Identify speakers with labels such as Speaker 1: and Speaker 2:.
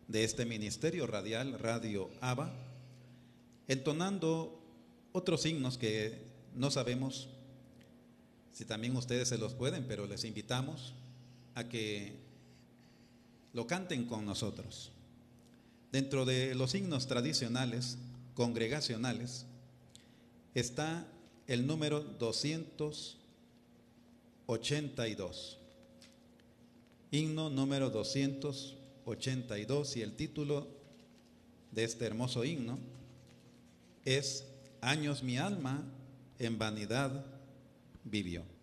Speaker 1: de este ministerio radial, Radio Abba, entonando otros himnos que no sabemos si también ustedes se los pueden, pero les invitamos a que lo canten con nosotros. Dentro de los himnos tradicionales, congregacionales, está el número 282. Himno número 282, y el título de este hermoso himno es: Años mi alma en vanidad vivió.